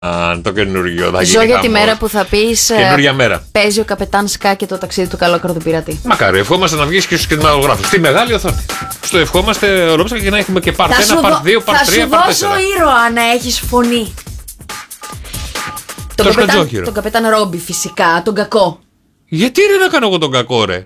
Το καινούργιο. Ζω για τη μέρα που θα πεις. Καινούργια μέρα. Παίζει ο καπετάν Σκά και το ταξίδι του Καλόκαρδου πειρατή. Μακάρι, ευχόμαστε να βγεις και στους κινηματογράφους. Στη μεγάλη οθόνη. Στο ευχόμαστε ολόψυχα και να έχουμε και part 1, part 2, part 3, part 4. Θα σου δώσω ήρωα να έχεις φωνή. Τον καπετάν Ρόμπι, φυσικά, τον κακό. Γιατί ρε να κάνω εγώ τον κακό, ρε?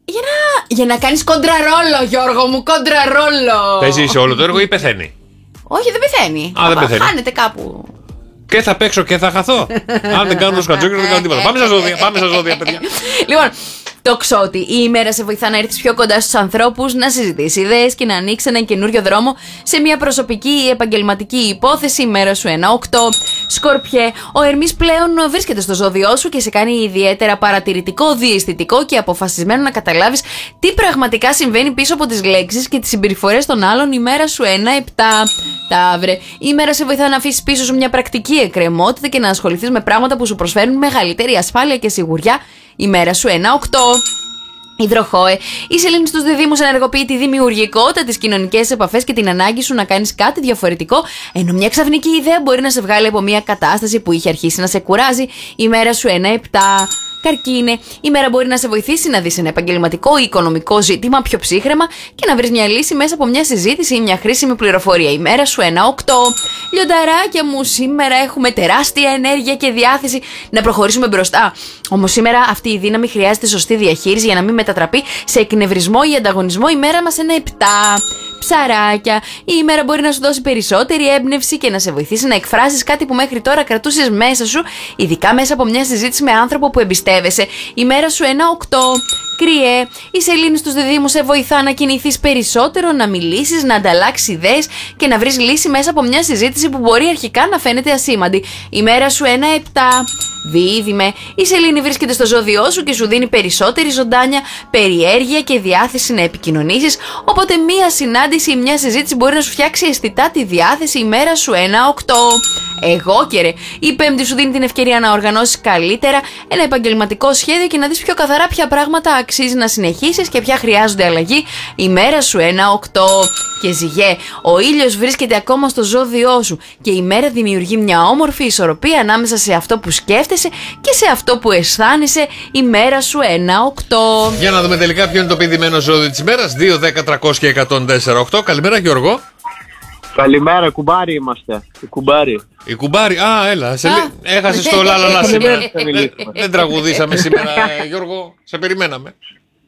Για να κάνεις κοντραρόλο, Γιώργο μου, κοντραρόλο. Παίζει σε όλο το έργο ή πεθαίνει? Όχι, δεν πεθαίνει. Δεν πεθαίνει. Χάνεται κάπου. Και θα παίξω και θα χαθώ. Αν δεν κάνω σκατζόκι, δεν κάνω τίποτα. Πάμε στα ζώδια, παιδιά. Λοιπόν, το Ξώτη. Η ημέρα σε βοηθά να έρθεις πιο κοντά στους ανθρώπους, να συζητήσεις ιδέες και να ανοίξεις έναν καινούριο δρόμο σε μια προσωπική ή επαγγελματική υπόθεση. Η μέρα σου 1-8. Σκορπιέ. Ο Ερμής πλέον βρίσκεται στο ζώδιό σου και σε κάνει ιδιαίτερα παρατηρητικό, διαισθητικό και αποφασισμένο να καταλάβεις τι πραγματικά συμβαίνει πίσω από τις λέξεις και τις συμπεριφορές των άλλων. Η μέρα σου 1-7. Ταύρε. Η ημέρα σε βοηθά να αφήσεις πίσω σου μια πρακτική εκκρεμότητα και να ασχοληθείς με πράγματα που σου προσφέρουν μεγαλύτερη ασφάλεια και σιγουριά. Η μέρα σου 1-8. Υδροχόε. Η σελήνη στους διδύμους ενεργοποιεί τη δημιουργικότητα, τις κοινωνικές επαφές και την ανάγκη σου να κάνεις κάτι διαφορετικό, ενώ μια ξαφνική ιδέα μπορεί να σε βγάλει από μια κατάσταση που είχε αρχίσει να σε κουράζει. Η μέρα σου 1-7. Καρκίνε. Η μέρα μπορεί να σε βοηθήσει να δεις ένα επαγγελματικό ή οικονομικό ζήτημα πιο ψύχραιμα και να βρεις μια λύση μέσα από μια συζήτηση ή μια χρήσιμη πληροφορία. Η μέρα σου 1-8. Λιονταράκια μου, σήμερα έχουμε τεράστια ενέργεια και διάθεση να προχωρήσουμε μπροστά. Όμως σήμερα αυτή η δύναμη χρειάζεται σωστή διαχείριση για να μην μετατραπεί σε εκνευρισμό ή ανταγωνισμό. Η μέρα μας 1-7. Ψαράκια. Η ημέρα μπορεί να σου δώσει περισσότερη έμπνευση και να σε βοηθήσει να εκφράσεις κάτι που μέχρι τώρα κρατούσες μέσα σου, ειδικά μέσα από μια συζήτηση με άνθρωπο που εμπιστεύεσαι. Η μέρα σου 1-8. Κρυέ. Η σελήνη στους διδύμους σε βοηθά να κινηθείς περισσότερο, να μιλήσεις, να ανταλλάξεις ιδέες και να βρεις λύση μέσα από μια συζήτηση που μπορεί αρχικά να φαίνεται ασήμαντη. Η μέρα σου 1-7. Δίδυμε. Η σελήνη βρίσκεται στο ζώδιό σου και σου δίνει περισσότερη ζωντάνια, περιέργεια και διάθεση να επικοινωνήσεις, οπότε μία συνάντηση ή μια συζήτηση μπορεί να σου φτιάξει αισθητά τη διάθεση. Η μέρα σου 1-8. Εγώκερε. Η Πέμπτη σου δίνει την ευκαιρία να οργανώσεις καλύτερα ένα επαγγελματικό σχέδιο και να δεις πιο καθαρά ποια πράγματα αξίζει να συνεχίσεις και ποια χρειάζονται αλλαγή. Η μέρα σου 1-8. Και Ζυγέ. Ο ήλιος βρίσκεται ακόμα στο ζώδιό σου και η μέρα δημιουργεί μια όμορφη ισορροπία ανάμεσα σε αυτό που σκέφτεσαι και σε αυτό που αισθάνεσαι. Η μέρα σου 1-8. Για να δούμε τελικά ποιο είναι το πηδημένο ζώδιο της ημέρας. 2-10-300-1048. Καλημέρα, Γιώργο. Καλημέρα, κουμπάρι είμαστε. Η κουμπάρι, έλα. Έχασες το λάλαλα σήμερα. Δεν τραγουδήσαμε σήμερα, Γιώργο. Σε περιμέναμε.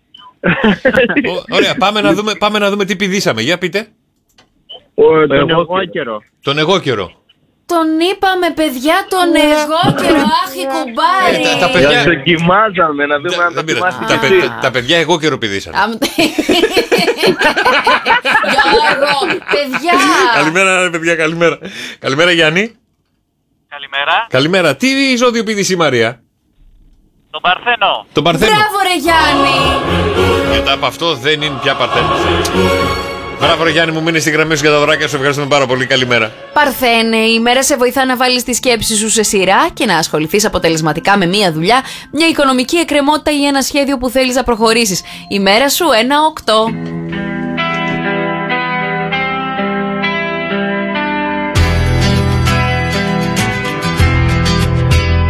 Ωραία, πάμε να δούμε τι πηδήσαμε. Για πείτε. Τον εγώκερο. Τον είπαμε, παιδιά, τον εγώκερο. Αχ, η κουμπάρι. Τα παιδιά δοκιμάζαμε να δούμε αν τα θυμάστε. Τα παιδιά εγώκερο πηδήσανε. Γιώργο, παιδιά. Καλημέρα, παιδιά, καλημέρα. Καλημέρα, Γιάννη. Καλημέρα. Τι ζώδιο πηδήσει η Μαρία? Τον Παρθένο. Μπράβο, ρε Γιάννη. Γιατί από αυτό δεν είναι πια Παρθένος. Μπράβο, ρε Γιάννη μου, μείνε στη γραμμή σου για τα δωράκια σου. Ευχαριστούμε πάρα πολύ. Καλημέρα. Παρθένε, η μέρα σε βοηθά να βάλεις τη σκέψη σου σε σειρά και να ασχοληθείς αποτελεσματικά με μία δουλειά, μια οικονομική εκκρεμότητα ή ένα σχέδιο που θέλεις να προχωρήσεις. Η μέρα σου 1-8.